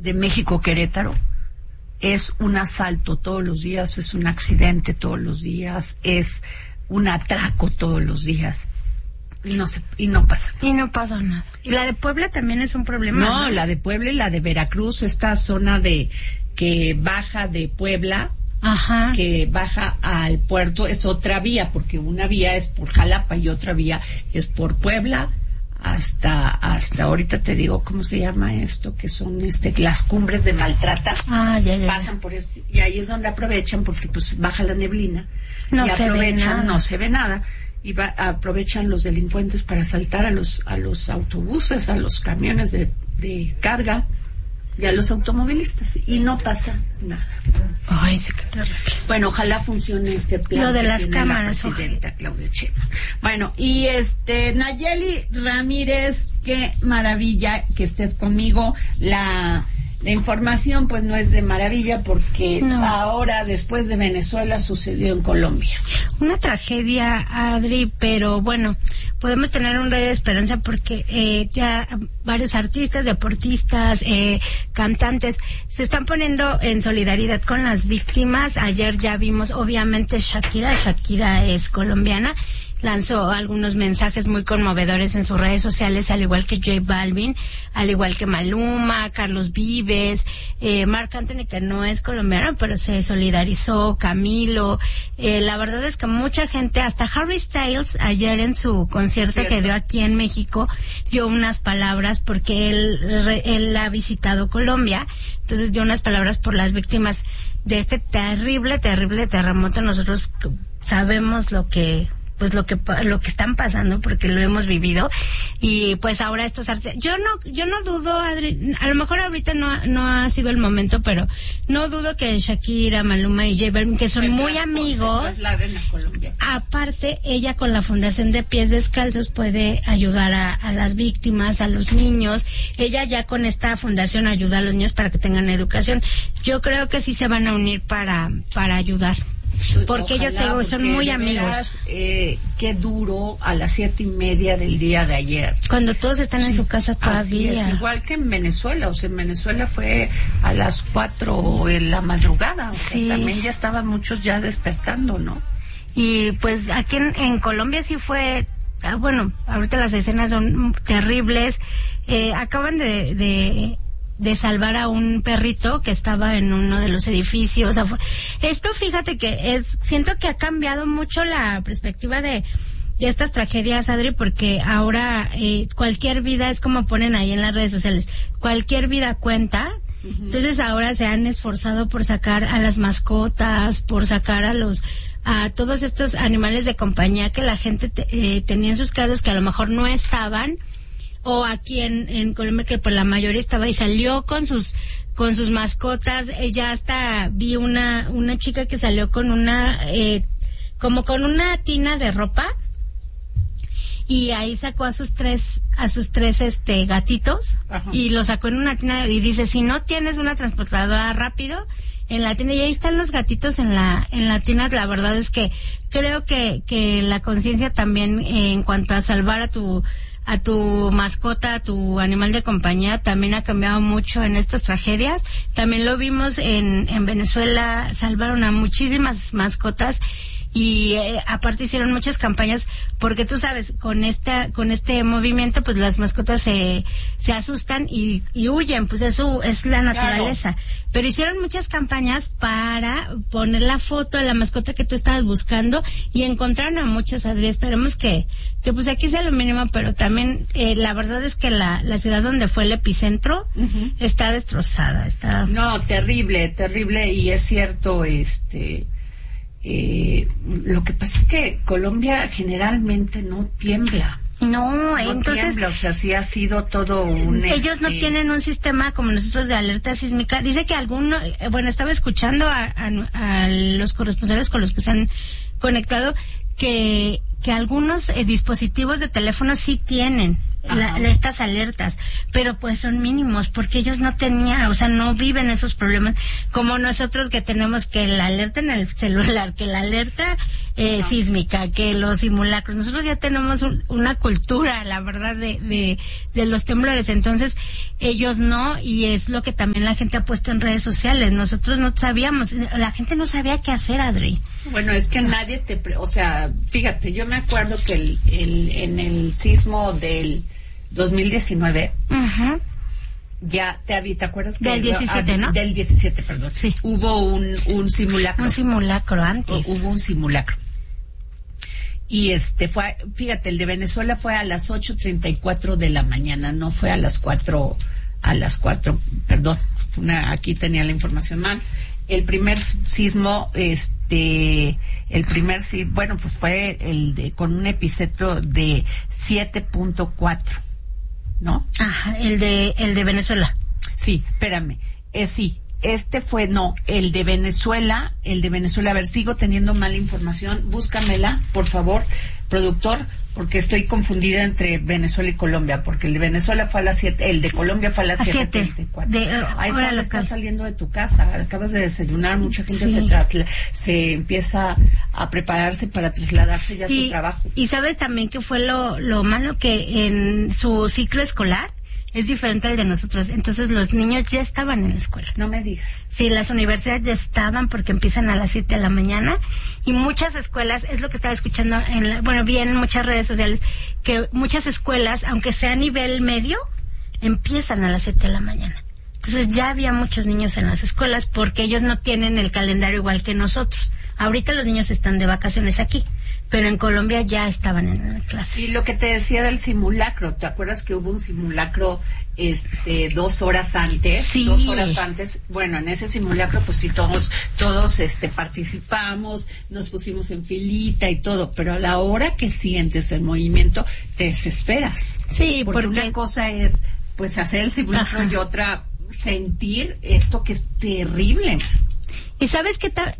de México-Querétaro es un asalto todos los días, es un accidente todos los días, es un atraco todos los días. Y no pasa nada. Y no pasa nada. ¿Y la de Puebla también es un problema? No, la de Puebla y la de Veracruz, esta zona que baja de Puebla, ajá, que baja al puerto, es otra vía, porque una vía es por Jalapa y otra vía es por Puebla, hasta ahorita te digo cómo se llama esto, que son las cumbres de Maltrata. Ya. Pasan por esto, y ahí es donde aprovechan, porque pues baja la neblina, no y se aprovechan, ve nada. no se ve nada. Y aprovechan los delincuentes para asaltar a los autobuses, a los camiones de carga y a los automovilistas, y no pasa nada. Ay, sí, qué terrible. Bueno, ojalá funcione este plan. Lo de que las tiene cámaras, la presidenta Claudia Sheinbaum. Bueno, y Nayeli Ramírez, qué maravilla que estés conmigo. La información pues no es de maravilla, porque ahora, después de Venezuela, sucedió en Colombia. Una tragedia, Adri, pero bueno, podemos tener un rayo de esperanza, porque ya varios artistas, deportistas, cantantes se están poniendo en solidaridad con las víctimas. Ayer ya vimos, obviamente, Shakira es colombiana, lanzó algunos mensajes muy conmovedores en sus redes sociales, al igual que J Balvin, al igual que Maluma, Carlos Vives, Marc Anthony, que no es colombiano, pero se solidarizó, Camilo. La verdad es que mucha gente, hasta Harry Styles, ayer en su concierto que dio aquí en México, dio unas palabras, porque él ha visitado Colombia, entonces dio unas palabras por las víctimas de este terrible terremoto. Nosotros sabemos lo que están pasando, porque lo hemos vivido, y pues ahora estos artistas, yo no dudo, Adri, a lo mejor ahorita no ha sido el momento, pero no dudo que Shakira, Maluma y J Balvin, que son muy amigos, aparte ella con la fundación de Pies Descalzos puede ayudar a las víctimas, a los niños. Ella ya con esta fundación ayuda a los niños para que tengan educación. Yo creo que sí se van a unir para ayudar. Porque ojalá, ellos, te digo, son muy amigos. Qué duro a las 7:30 del día de ayer. Cuando todos están en su casa todavía. Así es, igual que en Venezuela. O sea, en Venezuela fue a las 4 en la madrugada. O sea, también ya estaban muchos ya despertando, ¿no? Y pues aquí en Colombia sí fue... Bueno, ahorita las escenas son terribles. Acaban de salvar a un perrito que estaba en uno de los edificios. Esto, fíjate que siento que ha cambiado mucho la perspectiva de estas tragedias, Adri, porque ahora cualquier vida, es como ponen ahí en las redes sociales, cualquier vida cuenta. Entonces ahora se han esforzado por sacar a las mascotas, por sacar a todos estos animales de compañía que la gente tenía en sus casas, que a lo mejor no estaban, o aquí en Colombia, que pues la mayoría estaba y salió con sus mascotas. Ella hasta vi una chica que salió con como con una tina de ropa, y ahí sacó a sus tres gatitos. Ajá. Y los sacó en una tina, y dice, si no tienes una transportadora rápido, en la tienda, y ahí están los gatitos en la tina. La verdad es que creo que la conciencia también, en cuanto a salvar a tu mascota, a tu animal de compañía, también ha cambiado mucho en estas tragedias. También lo vimos en Venezuela, salvaron a muchísimas mascotas, y aparte hicieron muchas campañas, porque tú sabes, con este movimiento, pues las mascotas se asustan y huyen, pues eso es la naturaleza. Claro. Pero hicieron muchas campañas para poner la foto de la mascota que tú estabas buscando, y encontraron a muchos, Adri. Esperemos que pues aquí sea lo mínimo, pero también la verdad es que la ciudad donde fue el epicentro está destrozada. No, terrible, y es cierto, lo que pasa es que Colombia generalmente no tiembla. No, entonces tiembla, o sea, sí ha sido todo ellos no tienen un sistema como nosotros de alerta sísmica. Dice que estaba escuchando a los corresponsales con los que se han conectado, que algunos dispositivos de teléfono sí tienen estas alertas, pero pues son mínimos porque ellos no tenían, o sea, no viven esos problemas como nosotros que tenemos que la alerta en el celular, que la alerta sísmica, que los simulacros. Nosotros ya tenemos una cultura, la verdad, de los temblores, entonces ellos no, y es lo que también la gente ha puesto en redes sociales. Nosotros no sabíamos, la gente no sabía qué hacer, Adri. Bueno, es que nadie o sea, fíjate, yo me acuerdo que en el sismo del 2019, ya te acuerdas que del 17, ¿no? Del 17, perdón. Sí. Hubo un simulacro. Un simulacro antes. Hubo un simulacro. Y fíjate, el de Venezuela fue a las 8:34 de la mañana, no fue a las 4, perdón, aquí tenía la información mal. El primer sismo, bueno, pues fue con un epicentro de 7.4, ¿no? Ajá, el de Venezuela. Sí, espérame, sí. El de Venezuela, a ver, sigo teniendo mala información, búscamela, por favor, productor, porque estoy confundida entre Venezuela y Colombia, porque el de Venezuela fue a las 7, el de Colombia fue a las 7:34. Ahí estás saliendo de tu casa, acabas de desayunar, mucha gente se empieza a prepararse para trasladarse ya a su trabajo. Y sabes también que fue lo malo, que en su ciclo escolar es diferente al de nosotros. Entonces los niños ya estaban en la escuela. No me digas. Sí, las universidades ya estaban porque empiezan a las 7 de la mañana y muchas escuelas, es lo que estaba escuchando vi en muchas redes sociales, que muchas escuelas, aunque sea a nivel medio, empiezan a las 7 de la mañana. Entonces ya había muchos niños en las escuelas porque ellos no tienen el calendario igual que nosotros. Ahorita los niños están de vacaciones aquí, pero en Colombia ya estaban en la clase. Y lo que te decía del simulacro, ¿te acuerdas que hubo un simulacro 2 horas antes? Sí. 2 horas antes. Bueno, en ese simulacro pues sí todos participamos, nos pusimos en filita y todo, pero a la hora que sientes el movimiento te desesperas. Sí, porque una cosa es pues hacer el simulacro y otra sentir esto que es terrible. ¿Y sabes qué tal?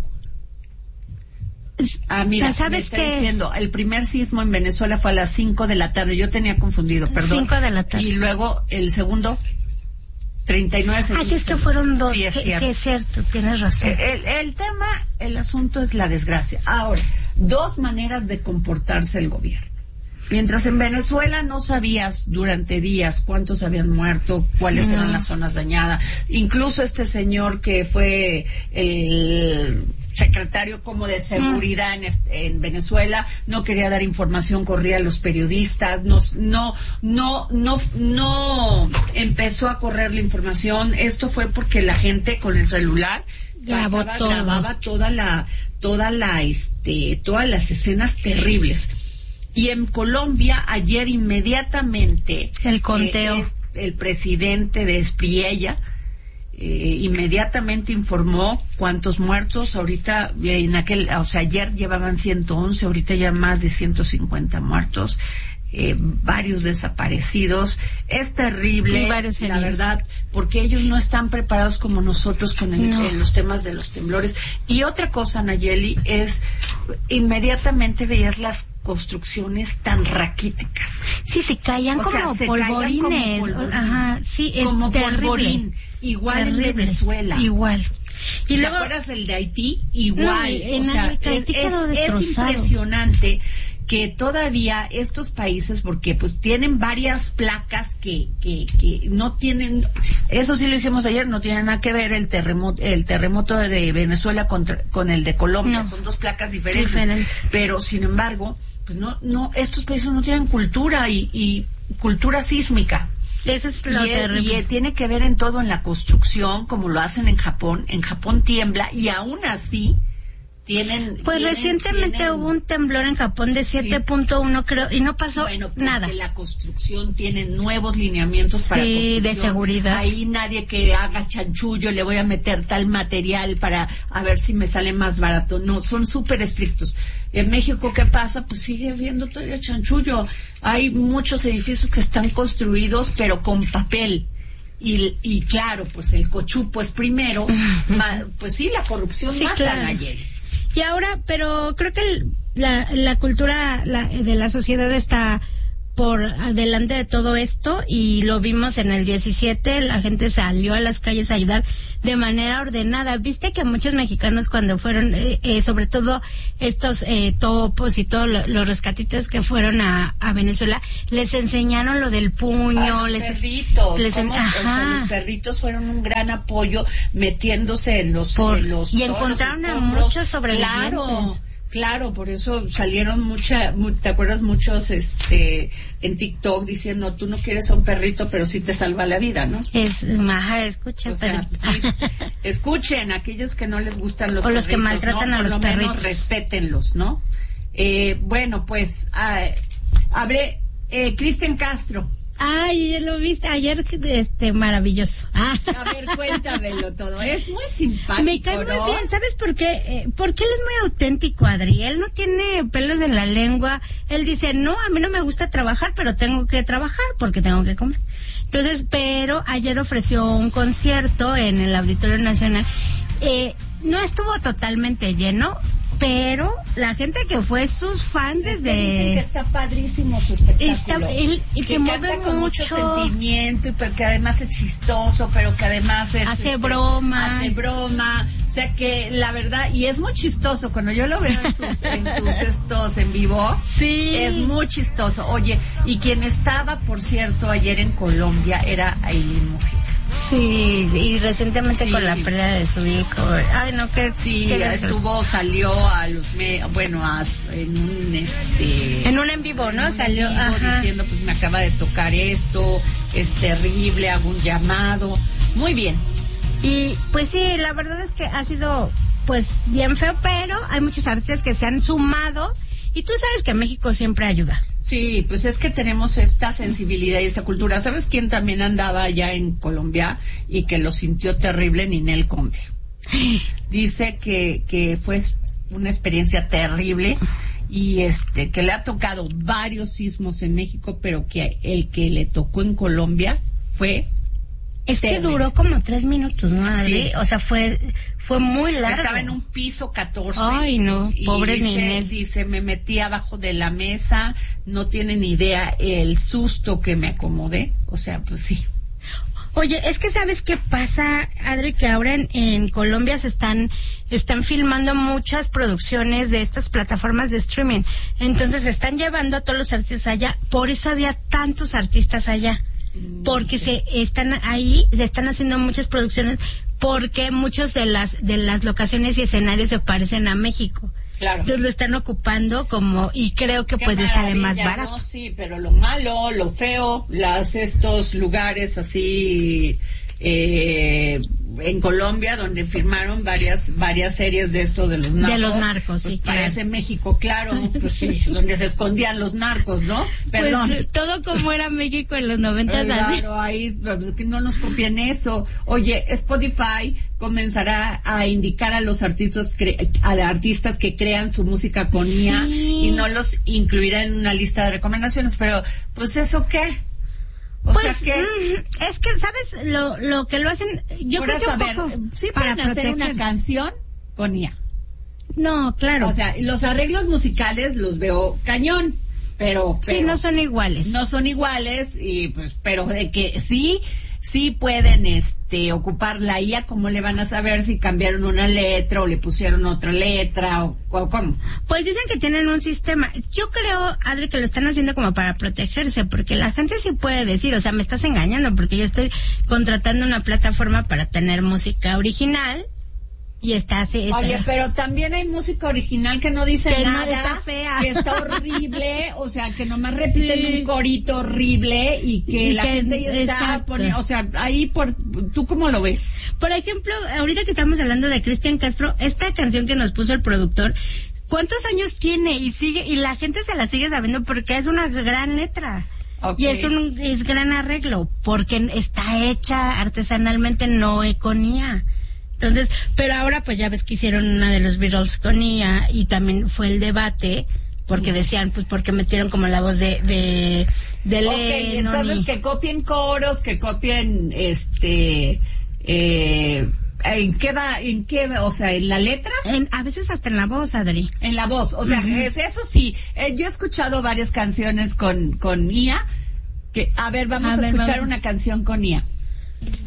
Mira, ¿sabes me está diciendo, el primer sismo en Venezuela fue a las 5 de la tarde. Yo tenía confundido, perdón. 5 de la tarde. Y luego el segundo, 39 segundos. Así es que fueron 2. Sí, es cierto, tienes razón. El asunto es la desgracia. Ahora, 2 maneras de comportarse el gobierno. Mientras en Venezuela no sabías durante días cuántos habían muerto, cuáles eran las zonas dañadas. Incluso este señor que fue el secretario como de seguridad en Venezuela no quería dar información, corría a los periodistas, no empezó a correr la información. Esto fue porque la gente con el celular grababa todas las escenas terribles. Y en Colombia, ayer inmediatamente, el conteo, el presidente de Espriella inmediatamente informó cuántos muertos. Ahorita, ayer llevaban 111, ahorita ya más de 150 muertos. Varios desaparecidos. Es terrible, la verdad, porque ellos no están preparados como nosotros en los temas de los temblores. Y otra cosa, Nayeli, es inmediatamente veías las construcciones tan raquíticas. Sí, se caían como polvorines. Ajá, sí, es como terrible. Polvorín. Igual terrible. En Venezuela. Igual. ¿Y luego, te acuerdas el de Haití? Igual. Haití quedó destrozado. Es impresionante que todavía estos países, porque pues tienen varias placas que no tienen, eso sí lo dijimos ayer, no tienen nada que ver el terremoto de Venezuela con el de Colombia, son 2 placas diferentes, pero sin embargo, pues no, estos países no tienen cultura y cultura sísmica. Eso es lo terrible. Y tiene que ver en todo, en la construcción, como lo hacen en Japón. En Japón tiembla y aún así recientemente hubo un temblor en Japón de 7.1 creo y no pasó nada. La construcción tiene nuevos lineamientos para construcción. De seguridad. Ahí nadie que haga chanchullo, le voy a meter tal material para a ver si me sale más barato. No, son súper estrictos. En México, ¿qué pasa? Pues sigue habiendo todavía chanchullo. Hay muchos edificios que están construidos pero con papel. Y claro, pues el cochupo es primero. Pues sí, la corrupción mata ayer. Y ahora, pero creo que la cultura de la sociedad está por adelante de todo esto, y lo vimos en el 17, la gente salió a las calles a ayudar de manera ordenada. Viste que muchos mexicanos cuando fueron, sobre todo estos topos y todos los rescatitos que fueron a Venezuela, les enseñaron lo del puño, los perritos, los perritos fueron un gran apoyo metiéndose en los y encontraron a muchos sobrevivientes. Claro, por eso salieron ¿te acuerdas? Muchos en TikTok diciendo, tú no quieres a un perrito, pero sí te salva la vida, ¿no? Escuchen, escuchen, aquellos que no les gustan los perritos. O los que maltratan a los perritos. Por lo menos respétenlos, ¿no? Bueno, pues, hablé, Cristian Castro. Ay, ya lo viste ayer, maravilloso. A ver, cuéntamelo todo. Es muy simpático, me cae muy ¿no? bien. ¿Sabes por qué? Porque él es muy auténtico, Adri. Él no tiene pelos en la lengua. Él dice, no, a mí no me gusta trabajar, pero tengo que trabajar porque tengo que comer. Entonces, pero ayer ofreció un concierto en el Auditorio Nacional. No estuvo totalmente lleno, pero la gente que fue sus fans dicen que está padrísimo su espectáculo, y se mueve con mucho sentimiento, y porque además es chistoso, pero que además hace broma, o sea que la verdad, y es muy chistoso cuando yo lo veo en sus estos en vivo. Sí, es muy chistoso. Oye, y quien estaba, por cierto, ayer en Colombia era Ailín Mujica. Sí, y recientemente con la pérdida de su hijo. Ay, no, que sí, salió a los en un en vivo, ¿no? Salió diciendo, pues me acaba de tocar esto, es terrible, hago un llamado. Muy bien. Y pues sí, la verdad es que ha sido pues bien feo, pero hay muchos artistas que se han sumado. Y tú sabes que México siempre ayuda. Sí, pues es que tenemos esta sensibilidad y esta cultura. ¿Sabes quién también andaba allá en Colombia y que lo sintió terrible? Ninel Conde. Dice que fue una experiencia terrible y que le ha tocado varios sismos en México, pero que el que le tocó en Colombia fue... Es que duró como 3 minutos, ¿no, Adri? Sí. O sea, fue muy largo. Estaba en un piso 14. Ay, no, pobre Ninel. Dice, me metí abajo de la mesa, no tienen idea el susto que me acomodé. O sea, pues sí. Oye, es que ¿sabes qué pasa, Adri? Que ahora en Colombia se están filmando muchas producciones de estas plataformas de streaming. Entonces se están llevando a todos los artistas allá. Por eso había tantos artistas allá. Porque se están haciendo muchas producciones, porque muchos de las locaciones y escenarios se parecen a México. Claro. Entonces lo están ocupando y creo que pues les sale más barato. No, sí, pero lo malo, lo feo, estos lugares así en Colombia donde firmaron varias series de esto de los narcos. De los narcos, pues sí, parece claro. México, claro, pues sí, donde se escondían los narcos, ¿no? Perdón. Pues, todo como era México en los 90. Claro, ahí que no nos copien eso. Oye, Spotify comenzará a indicar a los artistas que crean su música con IA y no los incluirá en una lista de recomendaciones, pero pues ¿eso qué? Es que, ¿sabes? Lo que lo hacen, yo creo que un poco sí para hacer una canción con IA. No, claro. O sea, los arreglos musicales los veo cañón, pero sí, no son iguales. No son iguales, y pues, pero de que sí pueden ocupar la IA, ¿cómo le van a saber si cambiaron una letra o le pusieron otra letra o cómo? Pues dicen que tienen un sistema. Yo creo, Adri, que lo están haciendo como para protegerse, porque la gente sí puede decir, o sea, me estás engañando porque yo estoy contratando una plataforma para tener música original. Y está así. Oye, pero también hay música original que no dice nada, está fea, que está horrible, o sea, que nomás repiten un corito horrible y que la gente ya está poniendo, o sea, ahí ¿tú cómo lo ves? Por ejemplo, ahorita que estamos hablando de Cristian Castro, esta canción que nos puso el productor, ¿cuántos años tiene? Y la gente se la sigue sabiendo porque es una gran letra. Okay. Y es gran arreglo, porque está hecha artesanalmente, no con IA. Entonces, pero ahora pues ya ves que hicieron una de los Beatles con IA y también fue el debate porque decían pues porque metieron como la voz de Lennon. Entonces que copien coros, que copien ¿En qué va? O sea, ¿en la letra? A veces hasta en la voz, Adri. En la voz, o sea, eso sí. Yo he escuchado varias canciones con Ia. A ver, vamos a escuchar una canción con Ia.